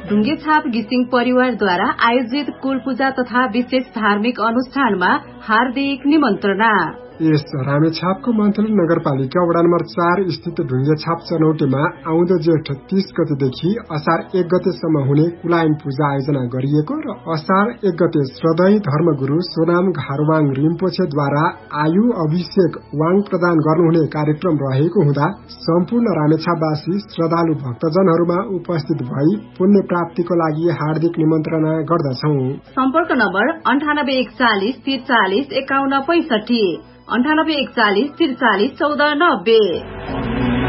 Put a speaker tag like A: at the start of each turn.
A: ढुङ्गेछाप घिसिङ परिवारद्वारा आयोजित कुल पूजा तथा विशेष धार्मिक अनुष्ठानमा हार्दिक निमन्त्रणा।
B: यस रामेछापको मन्थली नगरपालिका वडा नम्बर 4 स्थित ढुङ्गेछाप चनौटेमा आउँदो जेठ 30 गतेदेखि असार 1 गतेसम्म हुने कुलायन पूजा आयोजना गरिएको र असार 1 गते श्रद्धेय धर्मगुरू सोनाम घारवाङ रिम्पोछेद्वारा आयु अभिषेक वाङ प्रदान गर्नुहुने कार्यक्रम रहेको हुँदा सम्पूर्ण रामेछापवासी श्रद्धालु भक्तजनहरूमा उपस्थित भई पुण्य प्राप्तिको लागि हार्दिक निमन्त्रणा गर्दछौं।
A: सम्पर्क नम्बर 9841 43 51 65 9841 43 14 90।